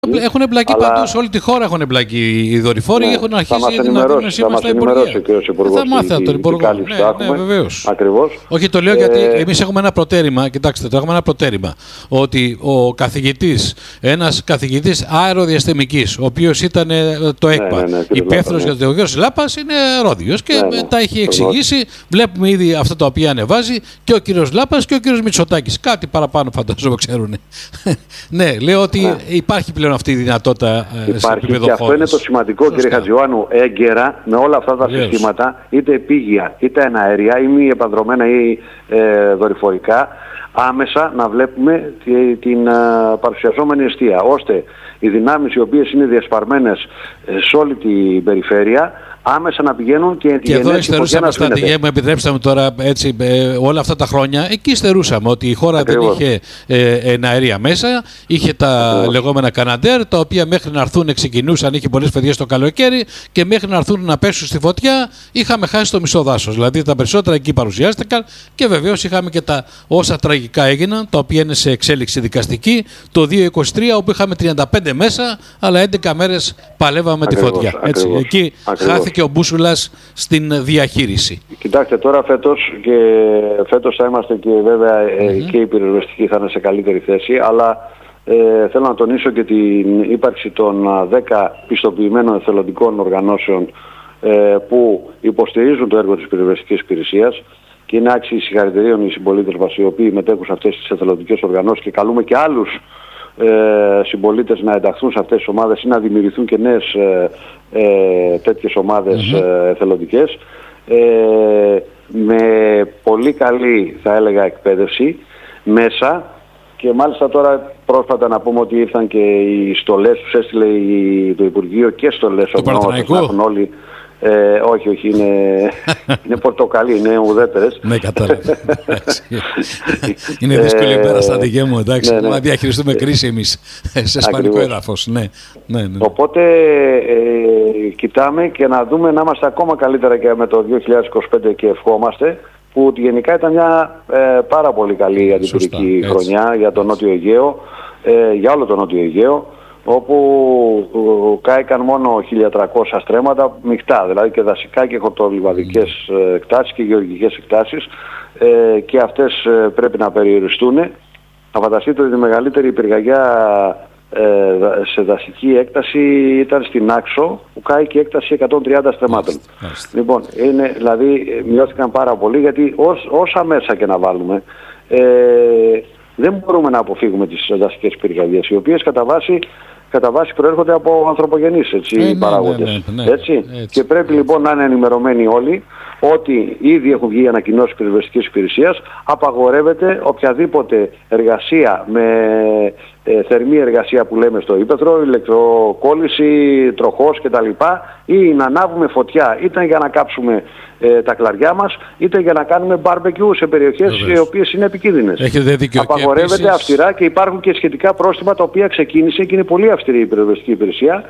Έχουν εμπλακεί παντού, σε όλη τη χώρα έχουν εμπλακεί οι δορυφόροι, ναι, έχουν αρχίσει να δίνουν σήμα στα Υπουργεία. Θα μάθει από τον Υπουργό. Ναι, βεβαίως. Ακριβώς. Όχι, το λέω γιατί εμείς έχουμε ένα προτέρημα, κοιτάξτε, έχουμε ένα προτέρημα, ότι ο καθηγητής, ένας καθηγητής αεροδιαστημικής, ο οποίος ήταν το ΕΚΠΑ, υπεύθυνος για το κ. Λάπας, είναι Ρόδιος και τα έχει εξηγήσει. Βλέπουμε ήδη αυτά τα οποία ανεβάζει και ο κ. Λάπας και ο κ. Μητσοτάκης. Κάτι παραπάνω φαντάζομαι ξέρουν. Ναι, λέω ότι υπάρχει πλέον αυτή η δυνατότητα σε επίπεδο και αυτό είναι το σημαντικό, κύριε Χατζιωάννου, έγκαιρα με όλα αυτά τα συστήματα, είτε επίγεια είτε εναέρια ή μη επανδρομένα ή δορυφορικά, άμεσα να βλέπουμε την παρουσιαζόμενη εστία, ώστε οι δυνάμεις οι οποίες είναι διασπαρμένες σε όλη την περιφέρεια άμεσα να πηγαίνουν και εδώ υστερούσαμε στρατηγέ, μου επιτρέψτε μου τώρα έτσι, όλα αυτά τα χρόνια, εκεί υστερούσαμε ότι η χώρα δεν είχε εναέρια μέσα, είχε τα λεγόμενα Καναντέρ, τα οποία μέχρι να έρθουν ξεκινούσαν, είχε πολλές παιδιές το καλοκαίρι και μέχρι να έρθουν να πέσουν στη φωτιά είχαμε χάσει το μισό δάσος. Δηλαδή τα περισσότερα εκεί παρουσιάστηκαν και βεβαίως είχαμε και τα όσα τραγικά έγιναν, τα οποία είναι σε εξέλιξη δικαστική, το 2023 όπου είχαμε 35 μέσα, αλλά 11 μέρες παλεύαμε τη φωτιά. Έτσι, εκεί και ο Μπούσουλας στην διαχείριση. Κοιτάξτε, τώρα φέτος θα είμαστε και βέβαια και οι πυροσβεστικοί θα είναι σε καλύτερη θέση, αλλά θέλω να τονίσω και την ύπαρξη των 10 πιστοποιημένων εθελοντικών οργανώσεων που υποστηρίζουν το έργο της πυροσβεστικής υπηρεσίας και είναι άξιοι συγχαρητηρίων οι συμπολίτες μας οι οποίοι μετέχουν σε αυτές τις εθελοντικές οργανώσεις και καλούμε και άλλους συμπολίτες να ενταχθούν σε αυτές τις ομάδες ή να δημιουργηθούν και νέες τέτοιες ομάδες εθελοντικές με πολύ καλή θα έλεγα εκπαίδευση μέσα και μάλιστα τώρα πρόσφατα να πούμε ότι ήρθαν και οι στολές τους έστειλε το Υπουργείο και στολές το έχουν όλοι. Όχι, είναι πορτοκαλί, είναι ουδέτερες. Ναι, κατάλαβα. Είναι δύσκολη ημέρα στρατηγέ μου, εντάξει, να διαχειριστούμε κρίση εμείς σε ισπανικό έδαφος. Ναι. Οπότε κοιτάμε και να δούμε να είμαστε ακόμα καλύτερα και με το 2025 και ευχόμαστε, που γενικά ήταν μια πάρα πολύ καλή αντιπυρική χρονιά για το Νότιο Αιγαίο, για όλο το Νότιο Αιγαίο, όπου κάηκαν μόνο 1.300 στρέμματα μεικτά, δηλαδή και δασικά και χορτολιβαδικές εκτάσεις και γεωργικές εκτάσεις και αυτές πρέπει να περιοριστούν. Να φανταστείτε ότι η μεγαλύτερη πυρκαγιά σε δασική έκταση ήταν στην Άξο που κάηκε έκταση 130 στρεμμάτων. Λοιπόν, δηλαδή μειώθηκαν πάρα πολύ γιατί όσα μέσα και να βάλουμε δεν μπορούμε να αποφύγουμε τις δασικές πυρκαγιές, οι οποίες κατά βάση προέρχονται από ανθρωπογενείς παράγοντες. Έτσι. Και πρέπει λοιπόν να είναι ενημερωμένοι όλοι ότι ήδη έχουν βγει ανακοινώσεις πυροσβεστικής υπηρεσίας, απαγορεύεται οποιαδήποτε εργασία με θερμή εργασία που λέμε στο ύπαιθρο, ηλεκτροκόλληση, τροχός κτλ. Ή να ανάβουμε φωτιά είτε για να κάψουμε τα κλαριά μας, είτε για να κάνουμε μπάρμπεκιου σε περιοχές οι οποίες είναι επικίνδυνες. Απαγορεύεται αυστηρά και υπάρχουν και σχετικά πρόστιμα τα οποία ξεκίνησε και είναι πολύ αυστηρή η πυροσβεστική υπηρεσία.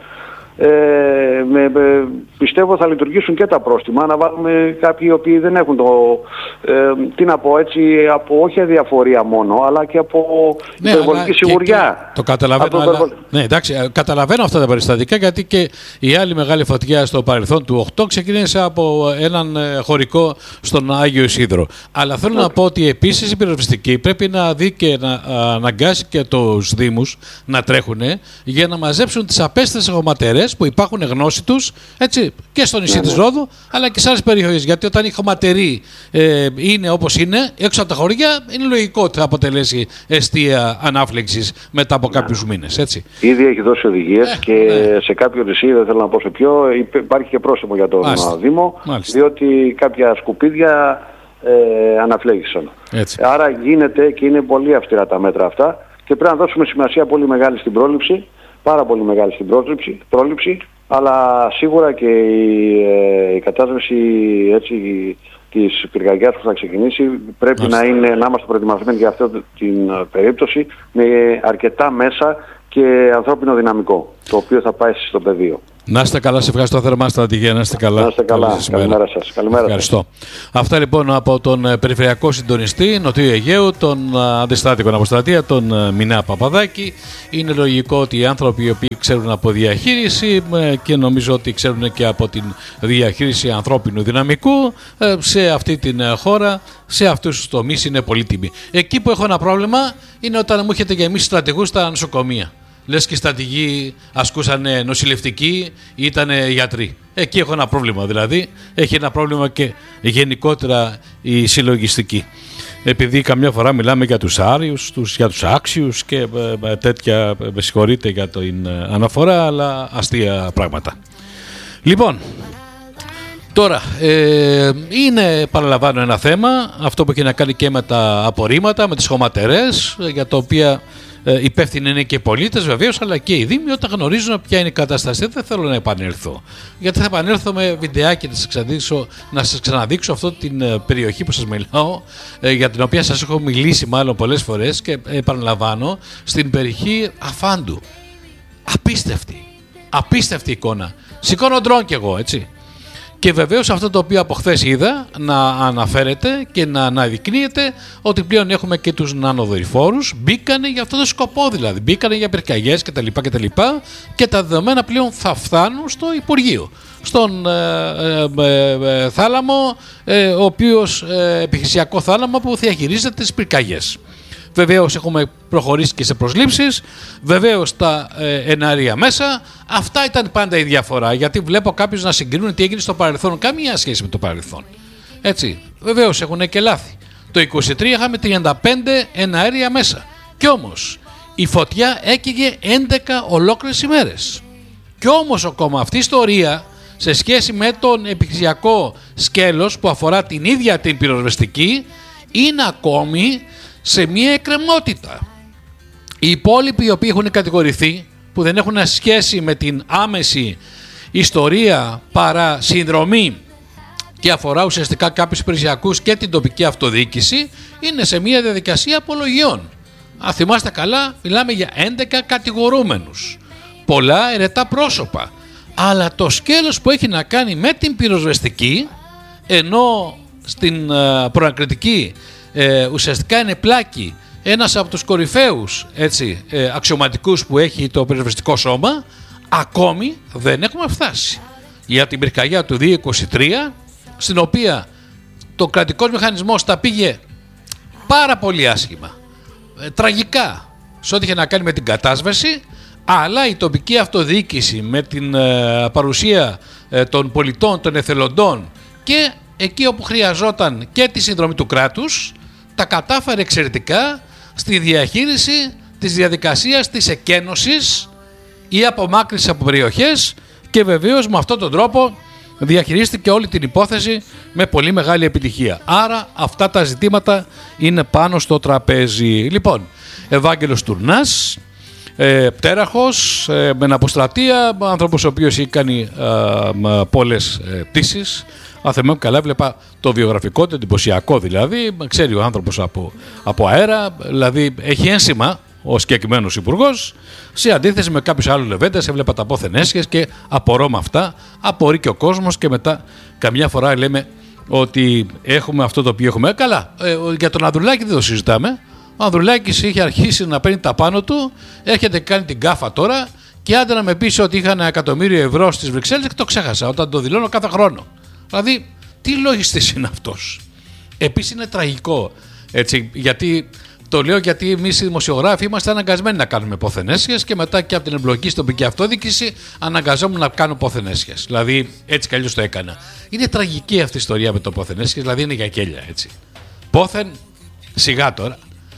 Πιστεύω θα λειτουργήσουν και τα πρόστιμα, να βάλουμε κάποιοι οι οποίοι δεν έχουν τι να πω έτσι, όχι αδιαφορία μόνο, αλλά και από υπερβολική σιγουριά. Το καταλαβαίνω, ναι, εντάξει, καταλαβαίνω αυτά τα περιστατικά, γιατί και η άλλη μεγάλη φωτιά στο παρελθόν του 8 ξεκίνησε από έναν χωρικό στον Άγιο Ισίδρο. Αλλά θέλω να πω ότι επίσης η πυροσβεστική πρέπει να δει και να αναγκάσει και τους Δήμους να τρέχουν για να μαζέψουν τις απέστες χωματερές που υπάρχουν γνώση τους, έτσι, και στο νησί της Ρόδου, αλλά και σε άλλες περιοχές. Γιατί όταν η χωματερή είναι όπως είναι, έξω από τα χωριά, είναι λογικό ότι θα αποτελέσει εστία ανάφλεξης μετά από κάποιους μήνες. Έτσι. Ήδη έχει δώσει οδηγίες και σε κάποιο νησί, δεν θέλω να πω σε ποιο, υπάρχει και πρόστιμο για τον Δήμο, διότι κάποια σκουπίδια αναφλέγησαν. Άρα γίνεται και είναι πολύ αυστηρά τα μέτρα αυτά και πρέπει να δώσουμε σημασία πολύ μεγάλη στην πρόληψη. Πάρα πολύ μεγάλη στην πρόληψη, αλλά σίγουρα και η κατάσταση της πυρκαγιάς που θα ξεκινήσει πρέπει να είμαστε προετοιμασμένοι για αυτή την περίπτωση με αρκετά μέσα και ανθρώπινο δυναμικό. το οποίο θα πάει στο πεδίο. Να είστε καλά, σε ευχαριστώ θερμά, στρατηγέ. Να είστε καλά. Να είστε καλά. Καλημέρα σας. Ευχαριστώ. Αυτά λοιπόν από τον Περιφερειακό Συντονιστή Νοτιού Αιγαίου, τον Αντιστράτηγο Αποστρατεία, τον Μινά Παπαδάκη. Είναι λογικό ότι οι άνθρωποι οι οποίοι ξέρουν από διαχείριση και νομίζω ότι ξέρουν και από την διαχείριση ανθρώπινου δυναμικού σε αυτή την χώρα, σε αυτούς τους τομείς είναι πολύτιμοι. Εκεί που έχω ένα πρόβλημα είναι όταν μου έχετε γεμίσει στρατηγούς στα νοσοκομεία. Λες και οι στρατηγοί ασκούσαν νοσηλευτικοί ή ήταν γιατροί. Εκεί έχω ένα πρόβλημα, δηλαδή έχει ένα πρόβλημα και γενικότερα η συλλογιστική. Επειδή καμιά φορά μιλάμε για τους άριους, για τους άξιους και τέτοια, με συγχωρείτε για την αναφορά, αλλά αστεία πράγματα. Λοιπόν, τώρα είναι, παραλαμβάνω, ένα θέμα, αυτό που έχει να κάνει και με τα απορρίμματα, με τις χωματερές, για τα οποία υπεύθυνοι είναι και οι πολίτες βεβαίως, αλλά και οι δήμοι όταν γνωρίζουν ποια είναι η κατάσταση. Δεν θέλω να επανέλθω, γιατί θα επανέλθω με βιντεάκι να σας ξαναδείξω αυτή την περιοχή που σας μιλάω, για την οποία σας έχω μιλήσει μάλλον πολλές φορές και επαναλαμβάνω, στην περιοχή Αφάντου. Απίστευτη εικόνα. Σηκώνω ντρόν κι εγώ, έτσι. Και βεβαίως αυτό το οποίο από χθες είδα να αναφέρεται και να αναδεικνύεται ότι πλέον έχουμε και τους νανοδορυφόρους, μπήκανε για αυτό το σκοπό, δηλαδή μπήκανε για πυρκαγιές κτλ. Και τα δεδομένα πλέον θα φτάνουν στο Υπουργείο, στον θάλαμο, ο οποίος επιχειρησιακό θάλαμο που διαχειρίζεται τις πυρκαγιές. Βεβαίως έχουμε προχωρήσει και σε προσλήψεις, βεβαίως τα εναέρια μέσα. Αυτά ήταν πάντα η διαφορά, γιατί βλέπω κάποιους να συγκρίνουν τι έγινε στο παρελθόν. Καμία σχέση με το παρελθόν. Έτσι, βεβαίως έχουν και λάθη. Το 23 είχαμε 35 εναέρια μέσα. Κι όμως η φωτιά έκαιγε 11 ολόκληρες ημέρες. Κι όμως ακόμα αυτή η ιστορία σε σχέση με τον επιχειρησιακό σκέλος που αφορά την ίδια την πυροσβεστική είναι ακόμη σε μια εκκρεμότητα. Οι υπόλοιποι οι οποίοι έχουν κατηγορηθεί, που δεν έχουν σχέση με την άμεση ιστορία παρά συνδρομή και αφορά ουσιαστικά κάποιους υπηρεσιακούς και την τοπική αυτοδιοίκηση, είναι σε μια διαδικασία απολογιών. Αν θυμάστε καλά, μιλάμε για 11 κατηγορούμενους, πολλά ερετά πρόσωπα. Αλλά το σκέλος που έχει να κάνει με την πυροσβεστική, ενώ στην προανακριτική ουσιαστικά είναι πλάκη ένας από τους κορυφαίους αξιωματικούς που έχει το πυροσβεστικό σώμα, ακόμη δεν έχουμε φτάσει. Για την πυρκαγιά του 2023, στην οποία το κρατικός μηχανισμός τα πήγε πάρα πολύ άσχημα, τραγικά, σε ό,τι είχε να κάνει με την κατάσβεση, αλλά η τοπική αυτοδιοίκηση με την παρουσία των πολιτών, των εθελοντών και εκεί όπου χρειαζόταν και τη συνδρομή του κράτους, τα κατάφερε εξαιρετικά στη διαχείριση της διαδικασίας της εκένωσης ή απομάκρυνσης από περιοχές και βεβαίως με αυτόν τον τρόπο διαχειρίστηκε όλη την υπόθεση με πολύ μεγάλη επιτυχία. Άρα αυτά τα ζητήματα είναι πάνω στο τραπέζι. Λοιπόν, Ευάγγελος Τουρνάς, πτέραχος, με αποστρατεία, άνθρωπος ο οποίος έχει κάνει πολλές πτήσεις. Αν θυμάμαι καλά, έβλεπα το βιογραφικό, το εντυπωσιακό δηλαδή. Ξέρει ο άνθρωπος από αέρα, δηλαδή έχει ένσημα ο συγκεκριμένος υπουργός. Σε αντίθεση με κάποιους άλλους λεβέντες, έβλεπα τα πόθεν έσχες και απορώ με αυτά. Απορεί και ο κόσμος και μετά καμιά φορά λέμε ότι έχουμε αυτό το οποίο έχουμε. Καλά, για τον Ανδρουλάκη δεν το συζητάμε. Ο Ανδρουλάκης είχε αρχίσει να παίρνει τα πάνω του, έρχεται και κάνει την κάφα τώρα και άντε να με πείσει ότι είχα 1 εκατομμύριο ευρώ στις Βρυξέλλες και το ξέχασα όταν το δηλώνω κάθε χρόνο. Δηλαδή, τι λογιστής είναι αυτός. Επίσης είναι τραγικό, έτσι, γιατί το λέω γιατί εμείς οι δημοσιογράφοι είμαστε αναγκασμένοι να κάνουμε πόθενέσχες και μετά και από την εμπλοκή στην τοπική αυτοδιοίκηση αναγκαζόμουν να κάνω πόθενέσχες. Δηλαδή, έτσι κι αλλιώς το έκανα. Είναι τραγική αυτή η ιστορία με το πόθενέσχες, δηλαδή είναι για κέλια, έτσι. Πόθεν, σιγά τώρα.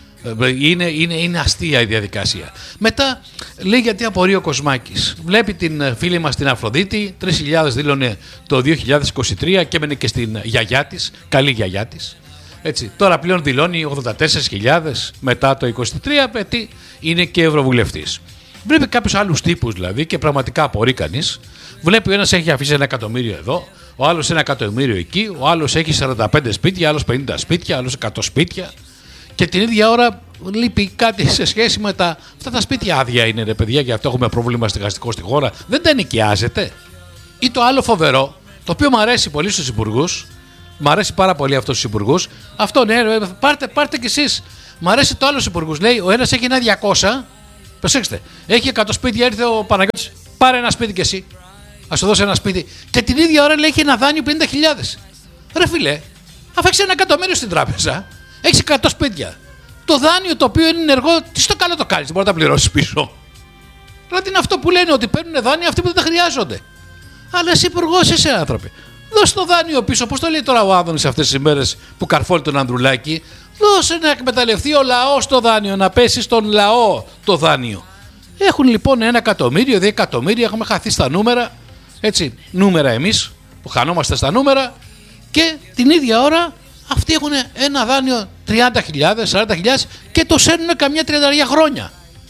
Είναι αστεία η διαδικασία. Μετά λέει γιατί απορεί ο Κοσμάκης. Βλέπει την φίλη μας την Αφροδίτη, 3.000 δήλωνε το 2023 και έμενε και στην γιαγιά της, καλή γιαγιά της. Έτσι. Τώρα πλέον δηλώνει 84.000 μετά το 23, γιατί είναι και ευρωβουλευτής. Βλέπει κάποιους άλλους τύπους δηλαδή και πραγματικά απορεί κανείς. Βλέπει ο ένας έχει αφήσει 1 εκατομμύριο εδώ, ο άλλος 1 εκατομμύριο εκεί, ο άλλος έχει 45 σπίτια, άλλος 50 σπίτια, άλλος 100 σπίτια. Και την ίδια ώρα λείπει κάτι σε σχέση με αυτά τα σπίτια άδεια είναι, ρε παιδιά, για αυτό έχουμε πρόβλημα στεγαστικό στη χώρα. Δεν τα ενοικιάζετε. Ή το άλλο φοβερό, το οποίο μου αρέσει πολύ στους υπουργούς, μου αρέσει πάρα πολύ αυτό στους υπουργούς. Αυτό ναι, πάρτε κι εσείς. Μου αρέσει το άλλο στους υπουργούς. Λέει, ο ένας έχει ένα 200. Προσέξτε, έχει 100 σπίτια, ήρθε ο Παναγιώτης. Πάρε ένα σπίτι κι εσύ. Ας σου δώσω ένα σπίτι. Και την ίδια ώρα λέει, έχει ένα δάνειο 50.000. Ρε φίλε, αφού έχεις 1 εκατομμύριο στην τράπεζα, έχεις 100 σπίτια. Το δάνειο το οποίο είναι ενεργό, τι στο καλό το κάνεις, δεν μπορεί να τα πληρώσεις πίσω. Δηλαδή είναι αυτό που λένε ότι παίρνουν δάνεια αυτοί που δεν τα χρειάζονται. Αλλά εσύ υπουργός είσαι, άνθρωποι. Δώσε το δάνειο πίσω. Πώς το λέει τώρα ο Άδωνης αυτές τις ημέρες που καρφώνει τον Ανδρουλάκη. Δώσε να εκμεταλλευτεί ο λαός το δάνειο, να πέσει στον λαό το δάνειο. Έχουν λοιπόν 1 εκατομμύριο, 2 εκατομμύρια, έχουμε χαθεί στα νούμερα. Έτσι, νούμερα εμείς που χανόμαστε στα νούμερα. Και την ίδια ώρα αυτοί έχουν ένα δάνειο 30.000, 40.000 και το σέρνουν καμιά 30 χρόνια.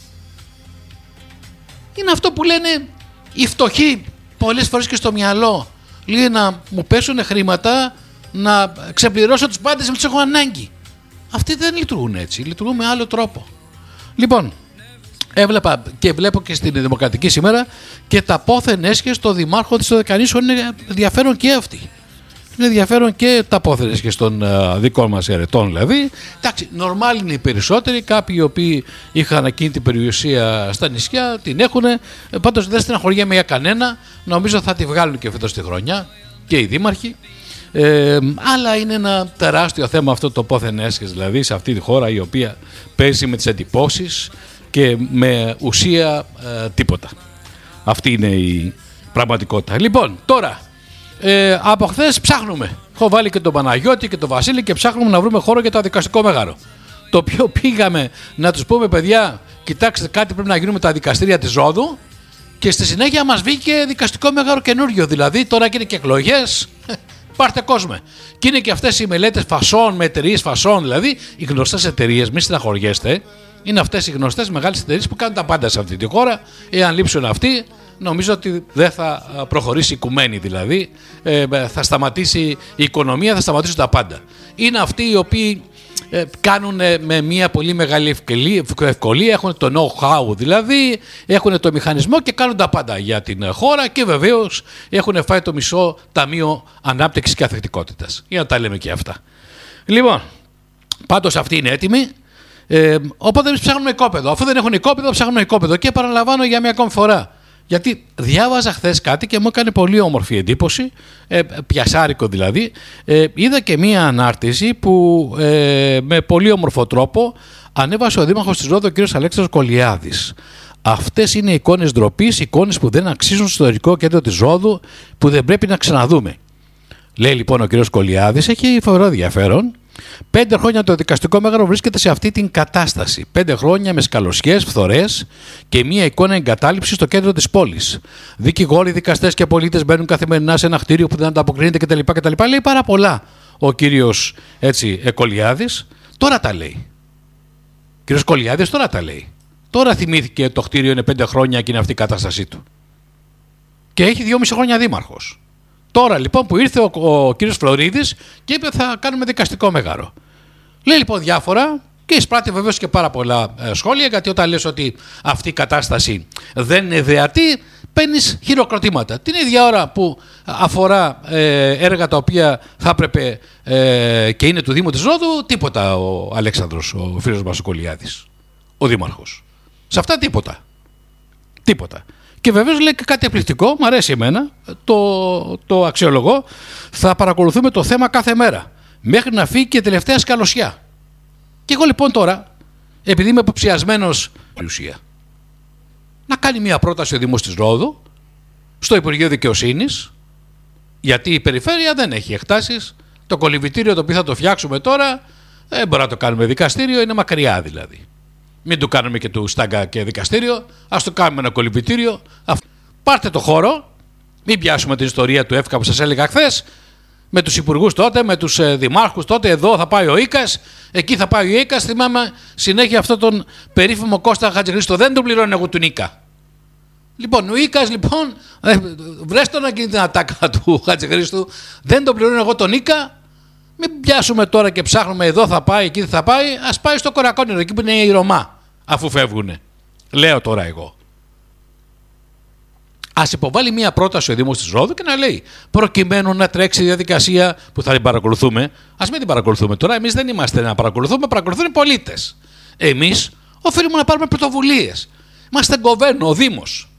Είναι αυτό που λένε οι φτωχοί πολλές φορές και στο μυαλό. Λέει να μου πέσουν χρήματα να ξεπληρώσω τους πάντες που τους έχω ανάγκη. Αυτοί δεν λειτουργούν έτσι, λειτουργούν με άλλο τρόπο. Λοιπόν, έβλεπα και βλέπω και στην Δημοκρατική σήμερα και τα πόθεν έσχες των δημάρχων της Δωδεκανήσου είναι ενδιαφέρον και αυτοί. Είναι ενδιαφέρον και τα πόθεν έσχες των δικών μας αιρετών δηλαδή. Εντάξει, νορμάλ είναι οι περισσότεροι, κάποιοι οι οποίοι είχαν εκείνη την περιουσία στα νησιά την έχουν. Πάντως δεν στεναχωριέμαι για κανένα, νομίζω θα τη βγάλουν και φέτος τη χρονιά και οι δήμαρχοι. Αλλά είναι ένα τεράστιο θέμα αυτό το πόθεν έσχες, δηλαδή σε αυτή τη χώρα η οποία παίζει με τις εντυπώσεις και με ουσία τίποτα. Αυτή είναι η πραγματικότητα. Λοιπόν, τώρα από χθες ψάχνουμε. Έχω βάλει και τον Παναγιώτη και τον Βασίλη και ψάχνουμε να βρούμε χώρο για το δικαστικό μέγαρο. Το οποίο πήγαμε να τους πούμε, παιδιά, κοιτάξτε, κάτι πρέπει να γίνουμε τα δικαστήρια της Ρόδου. Και στη συνέχεια μας βγήκε δικαστικό μέγαρο καινούριο. Δηλαδή τώρα και είναι και εκλογές. Πάρτε κόσμο. Και είναι και αυτές οι μελέτες φασών με εταιρείες φασών. Δηλαδή οι γνωστές εταιρείες, μην στεναχωριέστε, είναι αυτές οι γνωστές μεγάλες εταιρείες που κάνουν τα πάντα σε αυτή τη χώρα. Εάν λείψουν αυτοί, νομίζω ότι δεν θα προχωρήσει η οικουμένη, δηλαδή θα σταματήσει η οικονομία, θα σταματήσουν τα πάντα. Είναι αυτοί οι οποίοι κάνουν με μια πολύ μεγάλη ευκολία, έχουν το know-how δηλαδή, έχουν το μηχανισμό και κάνουν τα πάντα για την χώρα και βεβαίως έχουν φάει το μισό Ταμείο Ανάπτυξης και Αθεκτικότητας. Για να τα λέμε και αυτά. Λοιπόν, πάντως αυτοί είναι έτοιμοι. Οπότε εμείς ψάχνουμε οικόπεδο. Αφού δεν έχουν οικόπεδο, ψάχνουμε οικόπεδο. Και παραλαμβάνω για μια ακόμη φορά. Γιατί διάβαζα χθες κάτι και μου έκανε πολύ όμορφη εντύπωση, πιασάρικο δηλαδή. Είδα και μία ανάρτηση που με πολύ όμορφο τρόπο ανέβασε ο Δήμαρχος της Ρόδου, ο κ. Αλέξανδρος Κολιάδης. Αυτές είναι εικόνες ντροπής, εικόνες που δεν αξίζουν στο ιστορικό κέντρο της Ρόδου, που δεν πρέπει να ξαναδούμε. Λέει λοιπόν ο κ. Κολιάδης, έχει φοβερό ενδιαφέρον. 5 χρόνια το δικαστικό μέγαρο βρίσκεται σε αυτή την κατάσταση. 5 χρόνια με σκαλωσιές, φθορές και μια εικόνα εγκατάλειψης στο κέντρο της πόλης. Δικηγόροι, δικαστές και πολίτες μπαίνουν καθημερινά σε ένα κτίριο που δεν ανταποκρίνεται κτλ. Λέει πάρα πολλά ο κύριος Κολιάδης. Τώρα τα λέει. Ο κύριος Κολιάδης τώρα τα λέει. Τώρα θυμήθηκε το κτίριο είναι 5 χρόνια και είναι αυτή η κατάστασή του. Και έχει 2,5 χρόνια δήμαρχος. Τώρα λοιπόν που ήρθε ο κύριος Φλωρίδης και είπε θα κάνουμε δικαστικό μέγαρο. Λέει λοιπόν διάφορα και εισπράττει βεβαίως και πάρα πολλά σχόλια, γιατί όταν λες ότι αυτή η κατάσταση δεν είναι δεατή, παίρνεις χειροκροτήματα. Την ίδια ώρα που αφορά έργα τα οποία θα έπρεπε και είναι του Δήμου της Ρόδου, τίποτα ο Αλέξανδρος, ο φίλος μας ο Κολιάδης, ο δήμαρχος. Σε αυτά τίποτα. Τίποτα. Και βεβαίως λέει και κάτι εκπληκτικό, μου αρέσει εμένα, το αξιολογώ. Θα παρακολουθούμε το θέμα κάθε μέρα, μέχρι να φύγει και η τελευταία σκαλωσιά. Και εγώ λοιπόν τώρα, επειδή είμαι υποψιασμένος περιουσία, να κάνει μια πρόταση ο Δήμος της Ρόδου στο Υπουργείο Δικαιοσύνης, γιατί η περιφέρεια δεν έχει εκτάσεις. Το κολυμβητήριο το οποίο θα το φτιάξουμε τώρα, δεν μπορεί να το κάνουμε δικαστήριο, είναι μακριά δηλαδή. Μην του κάνουμε και του στάγκα και δικαστήριο, ας το κάνουμε ένα κολυμβητήριο. Πάρτε το χώρο, μην πιάσουμε την ιστορία του ΕΦΚΑ που σας έλεγα χθες, με τους υπουργούς τότε, με τους δημάρχους τότε, εδώ θα πάει ο Ίκας, εκεί θα πάει ο Ίκας. Θυμάμαι συνέχεια αυτόν τον περίφημο Κώστα Χατζηχρήστο, δεν τον πληρώνω εγώ τον Ίκα. Λοιπόν, ο Ίκας λοιπόν, βρες τον να γίνει την ατάκα του Χατζηχρήστου, δεν τον πληρώνω εγώ τον Ίκα, Μην πιάσουμε τώρα και ψάχνουμε εδώ θα πάει, εκεί θα πάει. Ας πάει στο Κορακόνηρο, εκεί που είναι η Ρωμά, αφού φεύγουνε. Λέω τώρα εγώ. Ας υποβάλει μια πρόταση ο Δήμος της Ρόδου και να λέει, προκειμένου να τρέξει η διαδικασία που θα την παρακολουθούμε, ας μην την παρακολουθούμε τώρα. Εμείς δεν είμαστε να παρακολουθούμε, παρακολουθούν οι πολίτες. Εμείς οφείλουμε να πάρουμε πρωτοβουλίες. Είμαστε γκοβέρνο, ο Δήμος.